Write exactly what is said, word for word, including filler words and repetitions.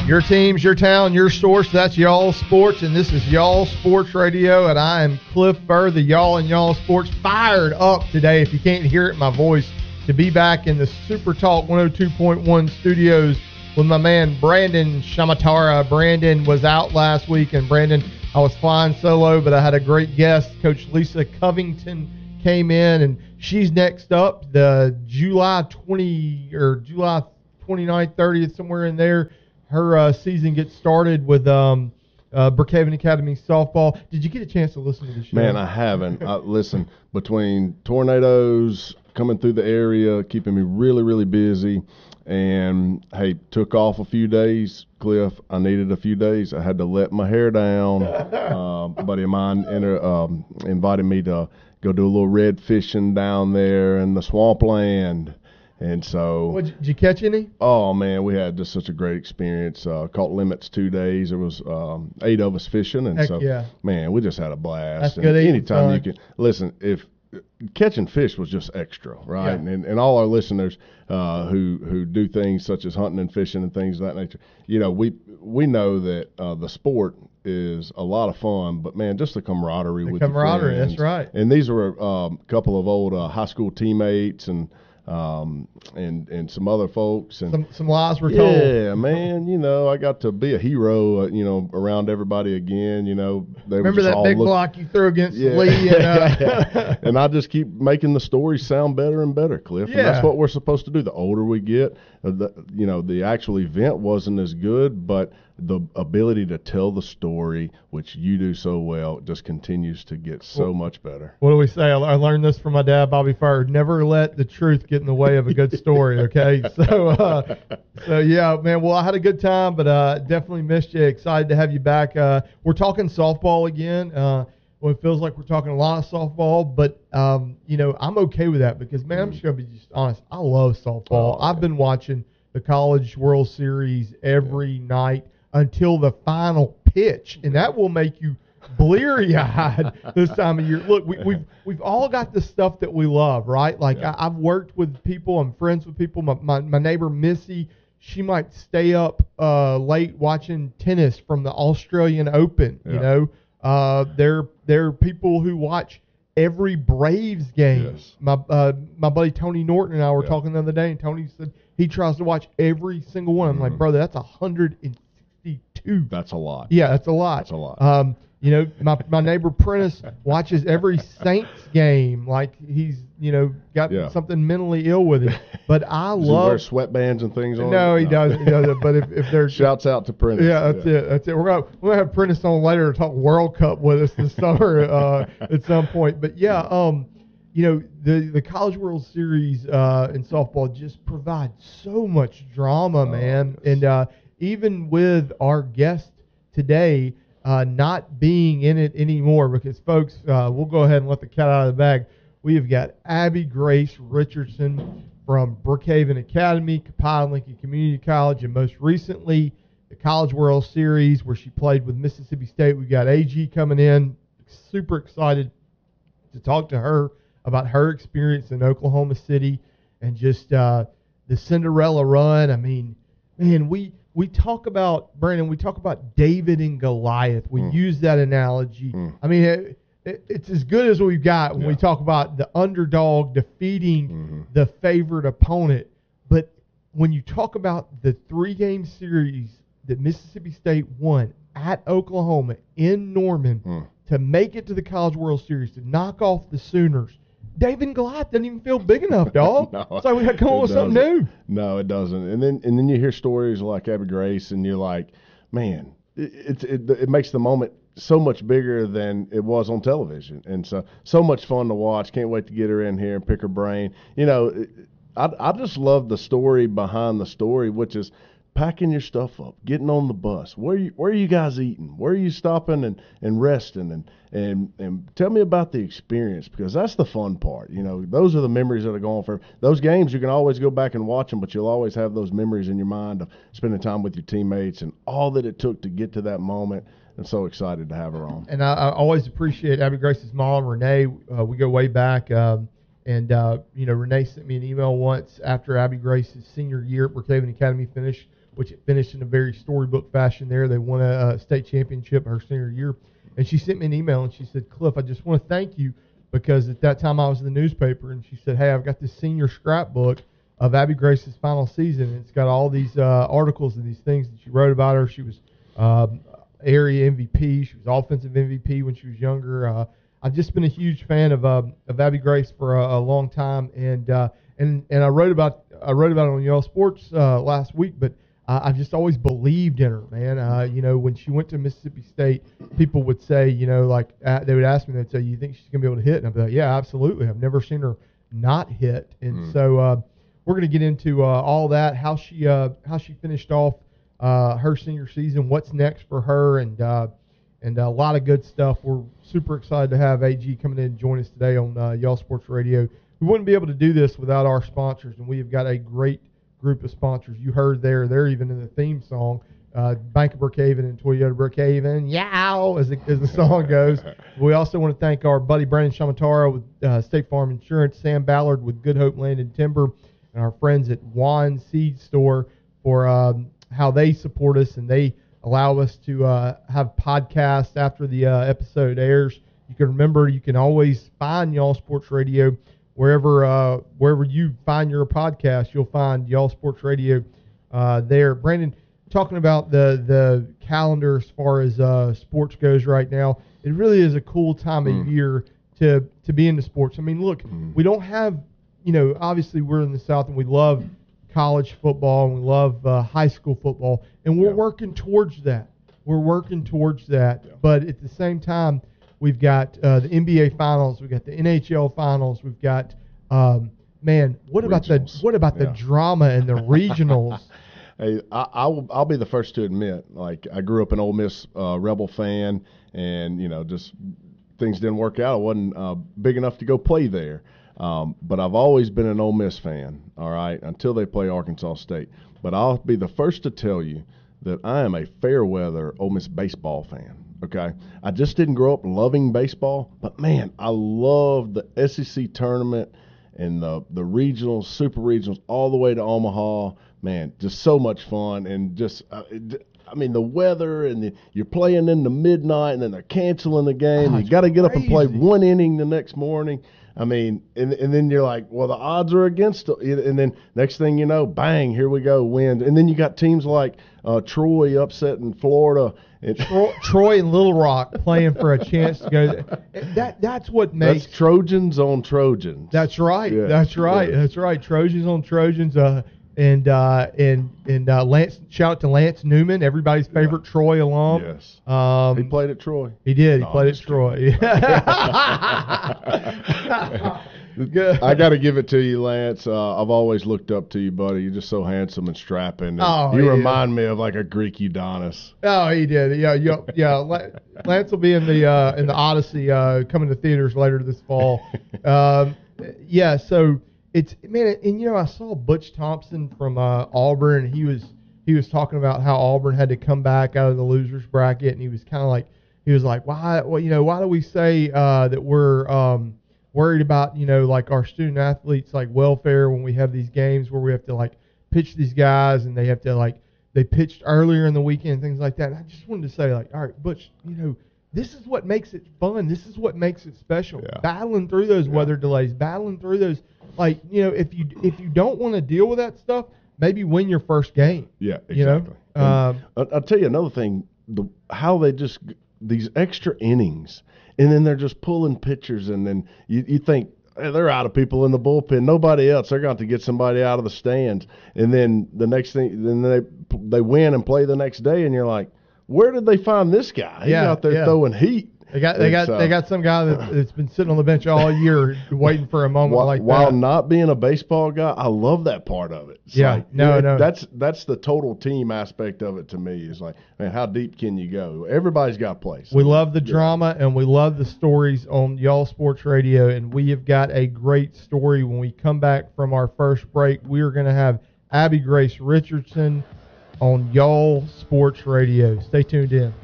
Your teams, your town, your source, that's Y'all Sports, and this is Y'all Sports Radio, and I am Cliff Burr, the Y'all and Y'all Sports, fired up today, if you can't hear it in my voice, to be back in the Super Talk one oh two point one studios with my man Brandon Shamatara. Brandon was out last week, and Brandon, I was flying solo, but I had a great guest. Coach Lisa Covington came in, and she's next up, the July twentieth or July twenty-ninth, thirtieth, somewhere in there. Her uh, season gets started with um, uh, Brookhaven Academy softball. Did you get a chance to listen to the show? Man, I haven't. I, listen, between tornadoes coming through the area, keeping me really, really busy, and, hey, took off a few days. Cliff, I needed a few days. I had to let my hair down. uh, a buddy of mine inter, um, invited me to go do a little red fishing down there in the swampland. And so, what, did you catch any? Oh man, we had just such a great experience. Uh, caught limits two days. There was um, eight of us fishing, and Heck so yeah. man, we just had a blast. That's and good. Anytime fun. you can listen, if catching fish was just extra, right? Yeah. And and all our listeners uh, who who do things such as hunting and fishing and things of that nature, you know, we we know that uh, the sport is a lot of fun, but man, just the camaraderie the with camaraderie. your friends. That's right. And these were a um, couple of old uh, high school teammates and. Um and and some other folks and some some lies were yeah, told. Yeah, man, you know, I got to be a hero, uh, you know, around everybody again. You know, they remember were just that all big look- block you threw against yeah. Lee, and, uh, and I just keep making the stories sound better and better, Cliff. Yeah. And that's what we're supposed to do. The older we get, uh, the, you know, the actual event wasn't as good, but the ability to tell the story, which you do so well, just continues to get so well, much better. What do we say? I, I learned this from my dad, Bobby Furr. Never let the truth get in the way of a good story, okay? so, uh, so yeah, man, well, I had a good time, but uh, definitely missed you. Excited to have you back. Uh, we're talking softball again. Uh, well, it feels like we're talking a lot of softball, but, um, you know, I'm okay with that because, man, I'm just going to be just honest. I love softball. Oh, I've yeah. been watching the College World Series every yeah. night until the final pitch, and that will make you bleary-eyed this time of year. Look, we, we've we've all got the stuff that we love, right? Like yeah. I, I've worked with people, I'm friends with people. My my, my neighbor Missy, she might stay up uh, late watching tennis from the Australian Open. Yeah. You know, uh, there there are people who watch every Braves game. Yes. My uh, my buddy Tony Norton and I were yeah. talking the other day, and Tony said he tries to watch every single one. I'm mm-hmm. like, brother, that's a hundred and sixty-two. That's a lot. Yeah, that's a lot. That's a lot. Um, you know, my my neighbor Prentice watches every Saints game like he's, you know, got yeah. something mentally ill with him. But I Does love. he wear sweatbands and things on? No, it? he no. doesn't. He doesn't. But if, if there's shouts out to Prentice. Yeah, that's yeah. it. That's it. We're gonna we're gonna have Prentice on later to talk World Cup with us this summer uh, at some point. But yeah, um, you know, the the College World Series uh, in softball just provides so much drama, oh, man. yes. And uh, even with our guest today uh, not being in it anymore, because folks, uh, we'll go ahead and let the cat out of the bag. We have got Abby Grace Richardson from Brookhaven Academy, Copiah Lincoln Community College, and most recently the College World Series where she played with Mississippi State. We've got A G coming in. Super excited to talk to her about her experience in Oklahoma City and just uh, the Cinderella run. I mean, man, we we talk about, Brandon, we talk about David and Goliath. We Mm. use that analogy. Mm. I mean, it, it, it's as good as we've got when yeah. we talk about the underdog defeating mm-hmm. the favored opponent. But when you talk about the three-game series that Mississippi State won at Oklahoma in Norman Mm. to make it to the College World Series, to knock off the Sooners, David and Goliath doesn't even feel big enough, dog. no, it's like we got to come up with something new. No, it doesn't. And then and then you hear stories like Abby Grace, and you're like, man, it, it, it, it makes the moment so much bigger than it was on television. And so, so much fun to watch. Can't wait to get her in here and pick her brain. You know, I, I just love the story behind the story, which is packing your stuff up, getting on the bus. Where you, where are you guys eating? Where are you stopping and, and resting? And, and and tell me about the experience, because that's the fun part. You know, those are the memories that are going for those games. You can always go back and watch them, but you'll always have those memories in your mind of spending time with your teammates and all that it took to get to that moment. I'm so excited to have her on. And I, I always appreciate Abby Grace's mom, Renee. Uh, we go way back. Um, And, uh, you know, Renee sent me an email once after Abby Grace's senior year at Brookhaven Academy finished, which it finished in a very storybook fashion there. They won a, a state championship her senior year. And she sent me an email, and she said, Cliff, I just want to thank you because at that time I was in the newspaper. And she said, hey, I've got this senior scrapbook of Abby Grace's final season. And it's got all these uh, articles and these things that she wrote about her. She was um, area M V P. She was offensive M V P when she was younger. Uh, I've just been a huge fan of uh, of Abby Grace for a, a long time, and uh, and and I wrote about I wrote about it on Y'all Sports uh, last week. But uh, I've just always believed in her, man. Uh, you know, when she went to Mississippi State, people would say, you know, like uh, they would ask me, they'd say, "You think she's gonna be able to hit?" And I'd be like, "Yeah, absolutely. I've never seen her not hit." And mm. so uh, we're gonna get into uh, all that, how she uh, how she finished off uh, her senior season, what's next for her, and. Uh, And a lot of good stuff. We're super excited to have A G coming in and join us today on uh, Y'all Sports Radio. We wouldn't be able to do this without our sponsors, and we have got a great group of sponsors. You heard there, they're even in the theme song. Uh, Bank of Brookhaven and Toyota Brookhaven, yow, as the, as the song goes. We also want to thank our buddy Brandon Shamatara with uh, State Farm Insurance, Sam Ballard with Good Hope Land and Timber, and our friends at Juan Seed Store for um, how they support us, and they allow us to uh, have podcasts after the uh, episode airs. You can remember you can always find Y'all Sports Radio wherever uh, wherever you find your podcast. You'll find Y'all Sports Radio uh, there. Brandon, talking about the the calendar as far as uh, sports goes right now, it really is a cool time mm. of year to to be into sports. I mean, look, mm. we don't have, you know, obviously we're in the South and we love college football and we love uh, high school football, and we're yeah. working towards that. We're working towards that, yeah. but at the same time, we've got uh, the N B A finals, we've got the N H L finals, we've got um, man, what regionals. about the what about yeah. the drama and the regionals? Hey, I, I'll I'll be the first to admit, like I grew up an Ole Miss uh, Rebel fan, and you know, just things didn't work out. I wasn't uh, big enough to go play there. Um, but I've always been an Ole Miss fan, all right, until they play Arkansas State. But I'll be the first to tell you that I am a fair-weather Ole Miss baseball fan, okay? I just didn't grow up loving baseball, but, man, I love the S E C tournament and the, the regionals, super regionals, all the way to Omaha. Man, just so much fun, and just uh, – I mean, the weather, and the, you're playing in the midnight, and then they're canceling the game. Oh, you got to get crazy. up and play one inning the next morning. I mean, and and then you're like, well, the odds are against it. And then next thing you know, bang, here we go, win. And then you got teams like uh, Troy upsetting Florida. And Troy, Troy and Little Rock playing for a chance to go. That That's what makes. That's Trojans on Trojans. That's right. Yeah. That's right. Yeah. That's right. Trojans on Trojans. Uh, and uh, and and uh, Lance, shout out to Lance Newman, everybody's favorite yeah. Troy alum. Yes. Um, he played at Troy. He did. He no, played at Troy. I got to give it to you, Lance. Uh, I've always looked up to you, buddy. You're just so handsome and strapping. And oh, you remind is. me of like a Greek Udonis. Oh, he did. Yeah, yeah. yeah. Lance will be in the uh, in the Odyssey uh, coming to theaters later this fall. um, yeah. So. It's man, and you know, I saw Butch Thompson from uh, Auburn, and he was he was talking about how Auburn had to come back out of the losers bracket, and he was kind of like he was like, why, well, you know, why do we say uh, that we're um, worried about, you know, like our student athletes like welfare when we have these games where we have to like pitch these guys and they have to like they pitched earlier in the weekend and things like that. And I just wanted to say like, all right, Butch, you know, this is what makes it fun. This is what makes it special. Yeah. Battling through those yeah. weather delays, battling through those. Like, you know, if you if you don't want to deal with that stuff, maybe win your first game. Yeah, exactly. You know? Um, I'll, I'll tell you another thing, the how they just, these extra innings, and then they're just pulling pitchers, and then you, you think, hey, they're out of people in the bullpen, nobody else. They're going to get somebody out of the stands. And then the next thing, then they they win and play the next day, and you're like, where did they find this guy? He's yeah, out there yeah. throwing heat. They got they got uh, they got some guy that, that's been sitting on the bench all year waiting for a moment while, like while that. While not being a baseball guy, I love that part of it. It's yeah, like, no, it, no. That's that's the total team aspect of it to me. It's like, man, how deep can you go? Everybody's got a place. We love the yeah. drama and we love the stories on Y'all Sports Radio, and we have got a great story. When we come back from our first break, we are going to have Abby Grace Richardson on Y'all Sports Radio. Stay tuned in.